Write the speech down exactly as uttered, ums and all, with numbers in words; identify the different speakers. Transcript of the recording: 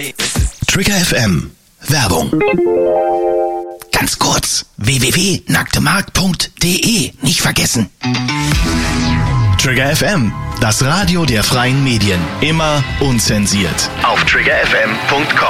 Speaker 1: Trigger F M. Werbung. Ganz kurz. w w w punkt nacktemarkt punkt d e. Nicht vergessen. Trigger F M. Das Radio der freien Medien. Immer unzensiert. Auf trigger f m punkt com.